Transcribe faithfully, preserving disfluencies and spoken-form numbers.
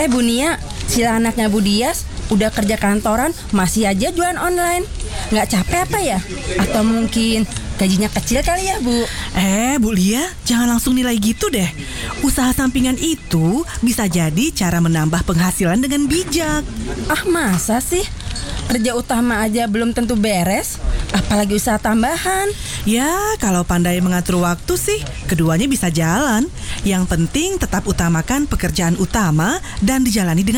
Bu Nia, sila anaknya Bu Dias udah kerja kantoran masih aja jualan online. Nggak capek apa ya? Atau mungkin gajinya kecil kali ya, Bu? Eh, Bu Lia, jangan langsung nilai gitu deh. Usaha sampingan itu bisa jadi cara menambah penghasilan dengan bijak. Ah, masa sih? Kerja utama aja belum tentu beres, apalagi usaha tambahan. Ya, kalau pandai mengatur waktu sih, keduanya bisa jalan. Yang penting tetap utamakan pekerjaan utama dan dijalani dengan